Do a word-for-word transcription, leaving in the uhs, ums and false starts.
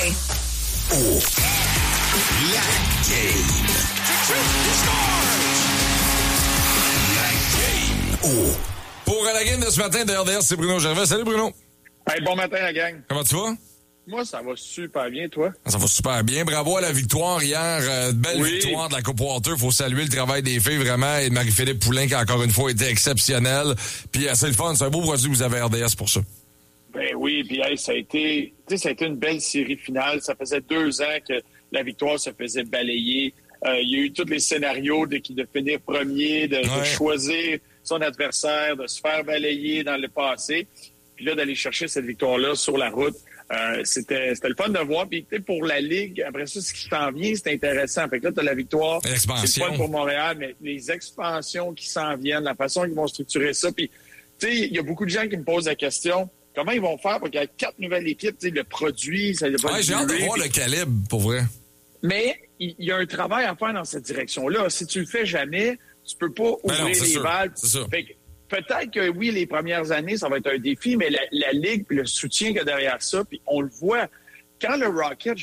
Martin. Oh, la game. La game. Oh. Pour la game de ce matin de R D S, c'est Bruno Gervais. Salut Bruno. Hey, bon matin la gang. Comment tu vas? Moi, ça va super bien, toi? Ça va super bien. Bravo à la victoire hier. Euh, belle oui. victoire de la Coupe Walter. Faut saluer le travail des filles, vraiment. Et de Marie-Philippe Poulin, qui encore une fois été exceptionnelle. Puis c'est le fun. C'est un beau produit que vous avez à R D S pour ça. Ben oui, puis hey, ça a été, tu sais, ça a été une belle série finale. Ça faisait deux ans que la victoire se faisait balayer. Euh, il y a eu tous les scénarios de, de finir premier, de, ouais. de choisir son adversaire, de se faire balayer dans le passé. Puis là, d'aller chercher cette victoire-là sur la route. Euh, c'était, c'était le fun de voir. Puis pour la Ligue, après ça, ce qui s'en vient, c'est intéressant. Fait que là, tu as la victoire. L'expansion. C'est le fun pour Montréal, mais les expansions qui s'en viennent, la façon qu'ils vont structurer ça. Puis, tu sais, il y a beaucoup de gens qui me posent la question, comment ils vont faire pour qu'il y ait quatre nouvelles équipes, tu sais, le produit, ça va ouais, j'ai hâte de voir puis... le calibre, pour vrai. Mais il y, y a un travail à faire dans cette direction-là. Si tu le fais jamais, tu peux pas ouvrir non, les sûr, valves. Fait que, peut-être que oui, les premières années, ça va être un défi, mais la, la Ligue, le soutien qu'il y a derrière ça, puis on le voit, quand le Rocket